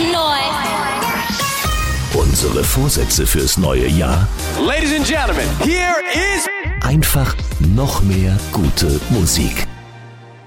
noise. Unsere Vorsätze fürs neue Jahr? Ladies and gentlemen, here is... Einfach noch mehr gute Musik.